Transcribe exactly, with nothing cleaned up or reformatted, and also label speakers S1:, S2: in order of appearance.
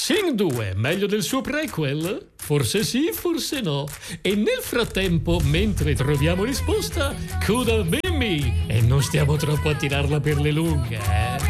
S1: Sing due, meglio del suo prequel? Forse sì, forse no. E nel frattempo, mentre troviamo risposta, could have been me. E non stiamo troppo a tirarla per le lunghe, eh?